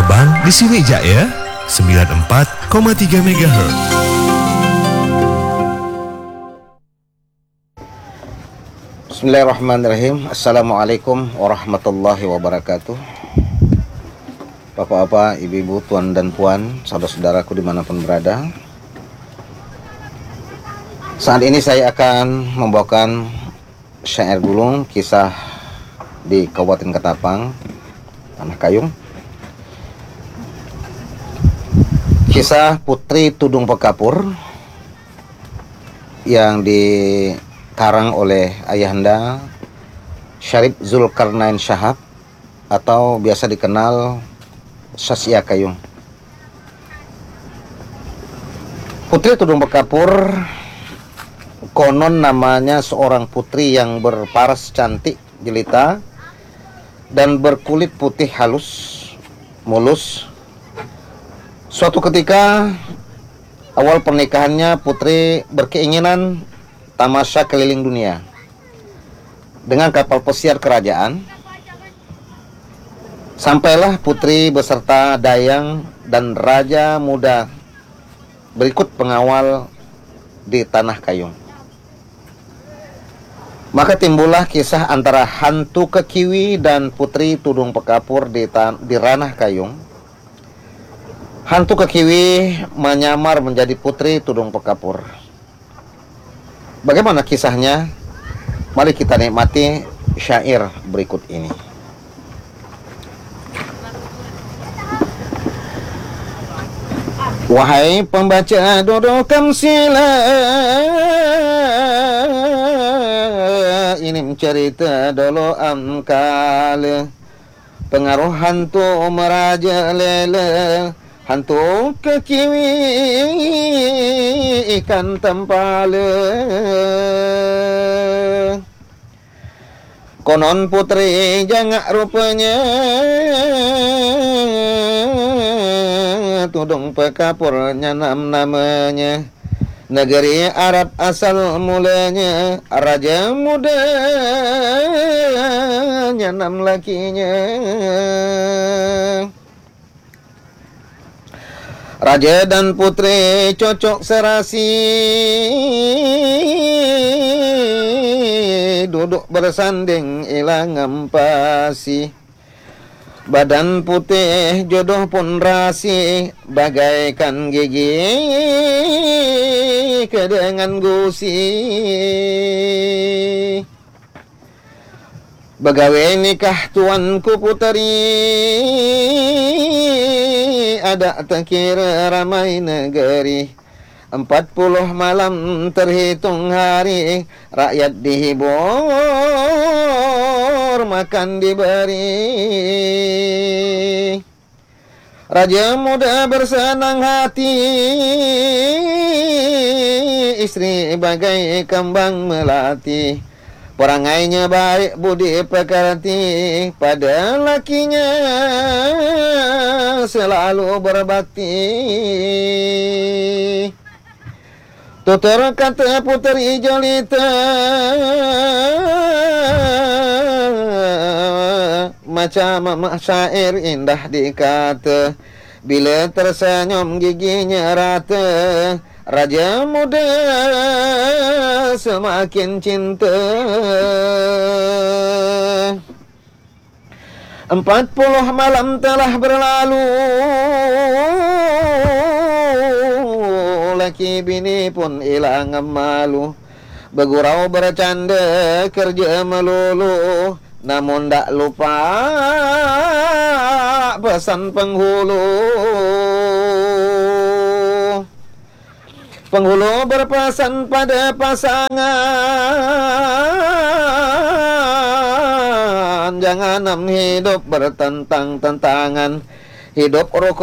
Abang di sini Jaya 94,3 MHz. Bismillahirrahmanirrahim. Assalamualaikum warahmatullahi wabarakatuh. Bapak-bapak, ibu-ibu, tuan dan puan, saudara-saudaraku dimanapun berada, saat ini saya akan membawakan syair gulung kisah di Kabupaten Ketapang, Tanah Kayung. Kisah Putri Tudung Pekapur yang dikarang oleh Ayahanda Syarif Zulkarnain Shahab atau biasa dikenal Sasya Kayung. Putri Tudung Pekapur konon namanya seorang putri yang berparas cantik jelita dan berkulit putih halus mulus. Suatu ketika awal pernikahannya, putri berkeinginan tamasya keliling dunia dengan kapal pesiar kerajaan. Sampailah putri beserta dayang dan raja muda berikut pengawal di Tanah Kayung. Maka timbullah kisah antara hantu Kekiwi dan Putri Tudung Pekapur di Ranah Kayung. Hantu Kekiwi menyamar menjadi Putri Tudung Pekapur. Bagaimana kisahnya? Mari kita nikmati syair berikut ini. Wahai pembaca, dudukkan sila, ini cerita dulu amkal. Pengaruh hantu merajalela, hantu Kekiwi ikan tempala. Konon putri jangak rupanya, Tudung Pekapur nyanam namanya. Negeri Arab asal mulanya, raja muda nyanam lakinya. Raja dan putri cocok serasi, duduk bersanding ilang empasi. Badan putih jodoh pun rasi, bagaikan gigi kedengan gusi. Begawe nikah tuanku puteri, ada terkira ramai negeri. 40 malam terhitung hari, rakyat dihibur, makan diberi. Raja muda bersenang hati, istri bagai kembang melati. Perangainya baik budi pekerti, pada lakinya selalu berbakti. Tutur kata puteri jelita, macam syair indah dikata. Bila tersenyum giginya rata, raja muda semakin cinta. 40 malam telah berlalu, laki bini pun hilang malu. Bergurau bercanda kerja melulu, namun tak lupa pesan penghulu. Penghulu berpesan pada pasangan, jangan hidup bertentang-tentangan. Hidup rukun